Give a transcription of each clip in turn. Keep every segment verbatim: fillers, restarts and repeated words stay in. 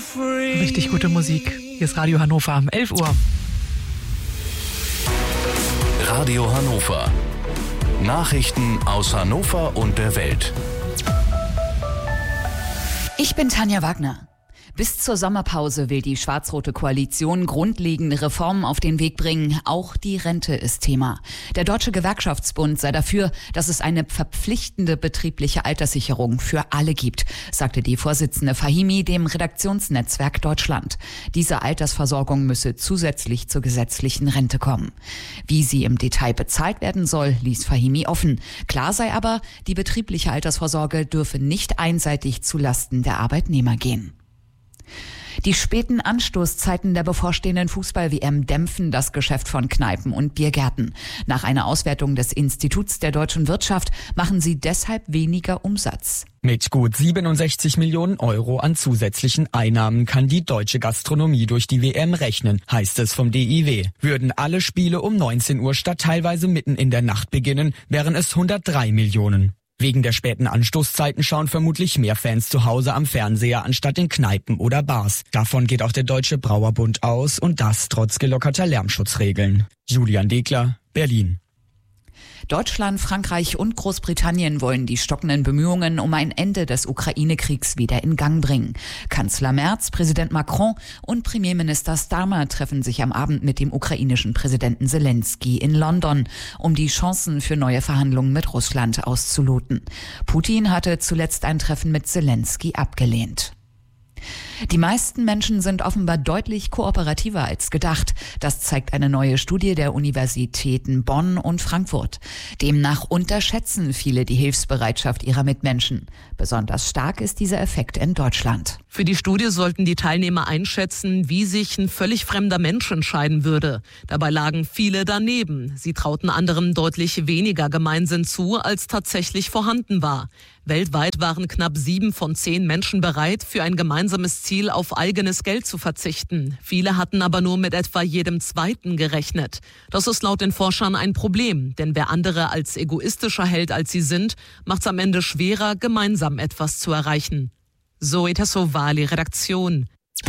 Richtig gute Musik. Hier ist Radio Hannover, elf Uhr. Radio Hannover. Nachrichten aus Hannover und der Welt. Ich bin Tanja Wagner. Bis zur Sommerpause will die schwarz-rote Koalition grundlegende Reformen auf den Weg bringen. Auch die Rente ist Thema. Der Deutsche Gewerkschaftsbund sei dafür, dass es eine verpflichtende betriebliche Alterssicherung für alle gibt, sagte die Vorsitzende Fahimi dem Redaktionsnetzwerk Deutschland. Diese Altersversorgung müsse zusätzlich zur gesetzlichen Rente kommen. Wie sie im Detail bezahlt werden soll, ließ Fahimi offen. Klar sei aber, die betriebliche Altersvorsorge dürfe nicht einseitig zulasten der Arbeitnehmer gehen. Die späten Anstoßzeiten der bevorstehenden Fußball-W M dämpfen das Geschäft von Kneipen und Biergärten. Nach einer Auswertung des Instituts der deutschen Wirtschaft machen sie deshalb weniger Umsatz. Mit gut siebenundsechzig Millionen Euro an zusätzlichen Einnahmen kann die deutsche Gastronomie durch die W M rechnen, heißt es vom D I W. Würden alle Spiele um neunzehn Uhr statt teilweise mitten in der Nacht beginnen, wären es hundertdrei Millionen. Wegen der späten Anstoßzeiten schauen vermutlich mehr Fans zu Hause am Fernseher anstatt in Kneipen oder Bars. Davon geht auch der Deutsche Brauerbund aus und das trotz gelockerter Lärmschutzregeln. Julian Degler, Berlin. Deutschland, Frankreich und Großbritannien wollen die stockenden Bemühungen um ein Ende des Ukraine-Kriegs wieder in Gang bringen. Kanzler Merz, Präsident Macron und Premierminister Starmer treffen sich am Abend mit dem ukrainischen Präsidenten Zelensky in London, um die Chancen für neue Verhandlungen mit Russland auszuloten. Putin hatte zuletzt ein Treffen mit Zelensky abgelehnt. Die meisten Menschen sind offenbar deutlich kooperativer als gedacht. Das zeigt eine neue Studie der Universitäten Bonn und Frankfurt. Demnach unterschätzen viele die Hilfsbereitschaft ihrer Mitmenschen. Besonders stark ist dieser Effekt in Deutschland. Für die Studie sollten die Teilnehmer einschätzen, wie sich ein völlig fremder Mensch entscheiden würde. Dabei lagen viele daneben. Sie trauten anderen deutlich weniger Gemeinsinn zu, als tatsächlich vorhanden war. Weltweit waren knapp sieben von zehn Menschen bereit, für ein gemeinsames Ziel auf eigenes Geld zu verzichten. Viele hatten aber nur mit etwa jedem Zweiten gerechnet. Das ist laut den Forschern ein Problem, denn wer andere als egoistischer hält, als sie sind, macht es am Ende schwerer, gemeinsam etwas zu erreichen. Zoe Tassovali, Redaktion.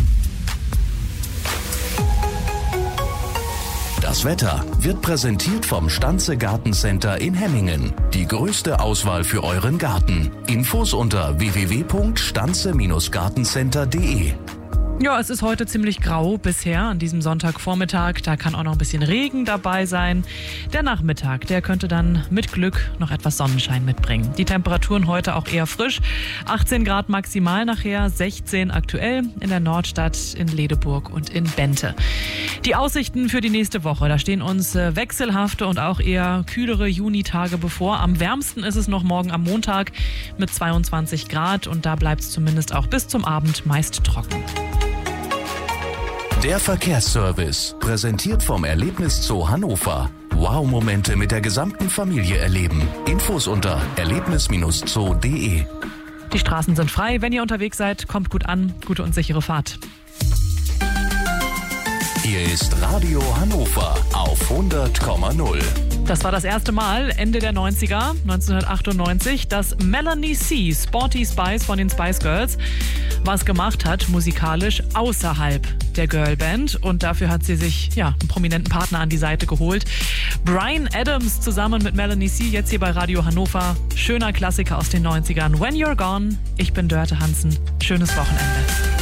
Das Wetter wird präsentiert vom Stanze Gartencenter in Hemmingen. Die größte Auswahl für euren Garten. Infos unter w w w punkt stanze gartencenter punkt de. Ja, es ist heute ziemlich grau bisher an diesem Sonntagvormittag. Da kann auch noch ein bisschen Regen dabei sein. Der Nachmittag, der könnte dann mit Glück noch etwas Sonnenschein mitbringen. Die Temperaturen heute auch eher frisch. achtzehn Grad maximal nachher, sechzehn aktuell in der Nordstadt, in Ledeburg und in Bente. Die Aussichten für die nächste Woche, da stehen uns wechselhafte und auch eher kühlere Junitage bevor. Am wärmsten ist es noch morgen am Montag mit zweiundzwanzig Grad und da bleibt es zumindest auch bis zum Abend meist trocken. Der Verkehrsservice, präsentiert vom Erlebniszoo Hannover. Wow-Momente mit der gesamten Familie erleben. Infos unter erlebnis zoo punkt de. Die Straßen sind frei. Wenn ihr unterwegs seid, kommt gut an. Gute und sichere Fahrt. Hier ist Radio Hannover auf hundert Komma null. Das war das erste Mal Ende der neunziger, neunzehnhundertachtundneunzig, dass Melanie C., Sporty Spice von den Spice Girls, was gemacht hat, musikalisch außerhalb der Girlband. Und dafür hat sie sich ja einen prominenten Partner an die Seite geholt. Bryan Adams zusammen mit Melanie C. jetzt hier bei Radio Hannover. Schöner Klassiker aus den neunzigern. When You're Gone. Ich bin Dörte Hansen. Schönes Wochenende.